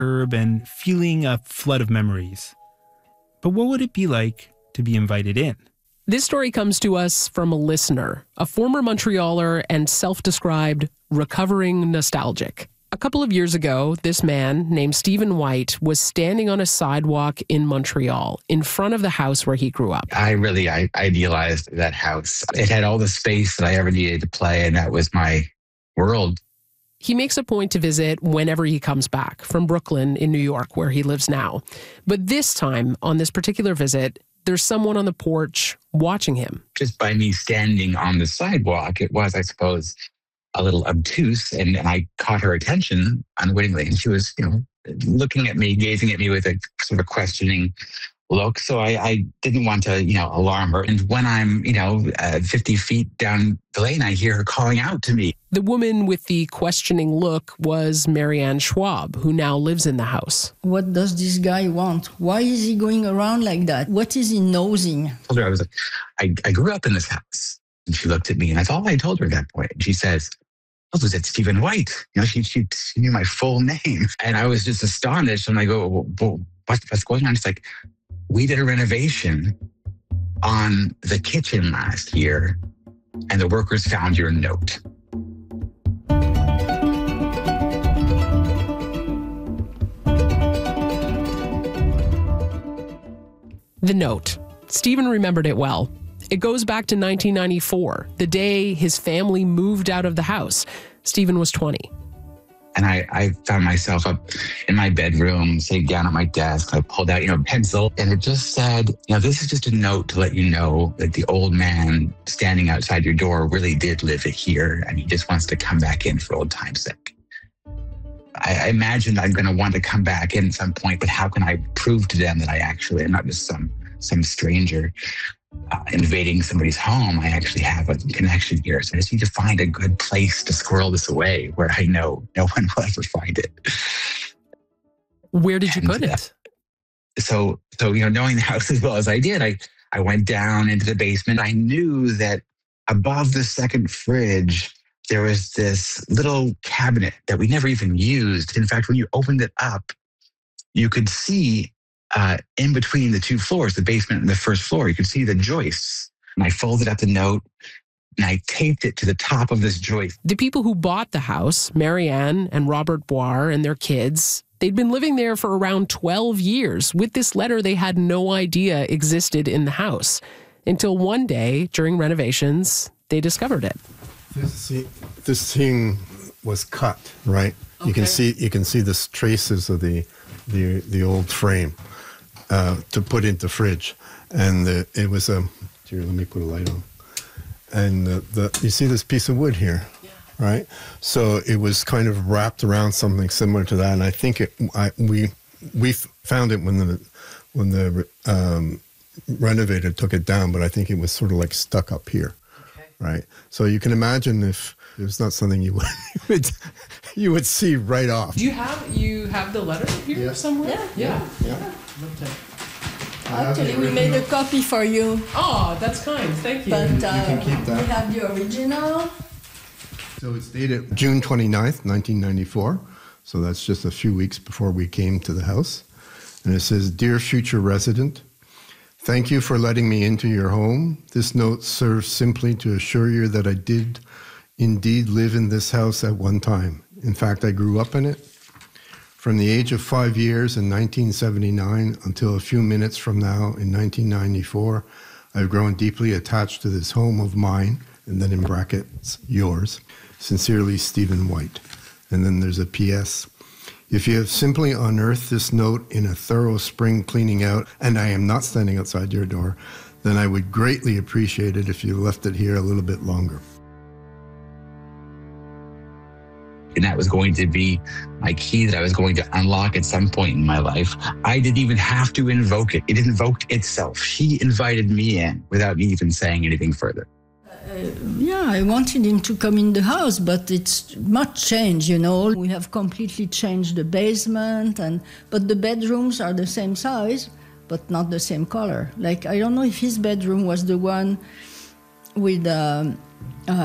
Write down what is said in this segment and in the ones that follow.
herb and feeling a flood of memories. But what would it be like to be invited in? This story comes to us from a listener, a former Montrealer and self-described recovering nostalgic. A couple of years ago, this man named Stephen White was standing on a sidewalk in Montreal in front of the house where he grew up. I idealized that house. It had all the space that I ever needed to play, and that was my world. He makes a point to visit whenever he comes back from Brooklyn in New York, where he lives now. But this time, on this particular visit, there's someone on the porch watching him. Just by me standing on the sidewalk, it was, I suppose, a little obtuse, and I caught her attention unwittingly. And she was, looking at me, gazing at me with a sort of questioning look. So I didn't want to, alarm her. And when I'm, 50 feet down the lane, I hear her calling out to me. The woman with the questioning look was Marianne Schwab, who now lives in the house. What does this guy want? Why is he going around like that? What is he nosing? I told her, I was like, I grew up in this house. And she looked at me, and that's all I told her at that point. And she says, "Oh, was it Stephen White?" She knew my full name. And I was just astonished. And I go, well, what's going on? It's like, we did a renovation on the kitchen last year, and the workers found your note. The note. Stephen remembered it well. It goes back to 1994, the day his family moved out of the house. Stephen was 20. And I found myself up in my bedroom, sitting down at my desk. I pulled out, a pencil, and it just said, this is just a note to let you know that the old man standing outside your door really did live here, and he just wants to come back in for old time's sake. I imagine I'm going to want to come back in at some point, but how can I prove to them that I actually am not just some stranger invading somebody's home? I actually have a connection here. So I just need to find a good place to squirrel this away where I know no one will ever find it. Where did you put it? So knowing the house as well as I did, I went down into the basement. I knew that above the second fridge, there was this little cabinet that we never even used. In fact, when you opened it up, you could see in between the two floors, the basement and the first floor, you could see the joists. And I folded up the note and I taped it to the top of this joist. The people who bought the house, Marianne and Robert Boire and their kids, they'd been living there for around 12 years. With this letter, they had no idea existed in the house until one day during renovations, they discovered it. This thing was cut, right? Okay. You can see the traces of the old frame to put into fridge, and it was a. Here, let me put a light on. And you see this piece of wood here, right? So it was kind of wrapped around something similar to that, and I think we found it when the renovator took it down, but I think it was sort of like stuck up here. Right, so you can imagine if it was not something you would see right off. Do you have the letter here somewhere? Yeah. Actually, we made a copy for you. Oh, that's kind. Thank you. But you can keep that. We have the original. So it's dated June 29th, 1994. So that's just a few weeks before we came to the house, and it says, "Dear future resident, thank you for letting me into your home. This note serves simply to assure you that I did indeed live in this house at one time. In fact, I grew up in it. From the age of 5 years in 1979 until a few minutes from now in 1994, I've grown deeply attached to this home of mine," and then in brackets, "yours. Sincerely, Stephen White." And then there's a PS. "If you have simply unearthed this note in a thorough spring cleaning out, and I am not standing outside your door, then I would greatly appreciate it if you left it here a little bit longer." And that was going to be my key that I was going to unlock at some point in my life. I didn't even have to invoke it. It invoked itself. She invited me in without me even saying anything further. I wanted him to come in the house, but it's much changed, We have completely changed the basement, but the bedrooms are the same size, but not the same color. Like, I don't know if his bedroom was the one with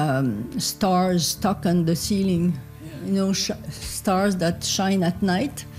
stars stuck on the ceiling, stars that shine at night.